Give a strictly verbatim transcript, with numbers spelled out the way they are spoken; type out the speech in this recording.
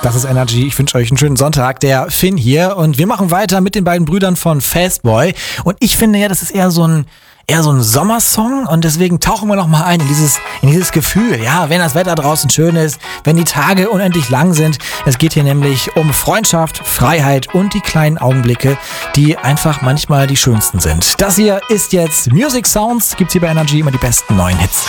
Das ist Energy. Ich wünsche euch einen schönen Sonntag. Der Finn hier und wir machen weiter mit den beiden Brüdern von Fastboy. Und ich finde ja, das ist eher so ein eher so ein Sommersong und deswegen tauchen wir noch mal ein in dieses in dieses Gefühl. Ja, wenn das Wetter draußen schön ist, wenn die Tage unendlich lang sind. Es geht hier nämlich um Freundschaft, Freiheit und die kleinen Augenblicke, die einfach manchmal die schönsten sind. Das hier ist jetzt Music Sounds. Gibt's hier bei Energy immer die besten neuen Hits.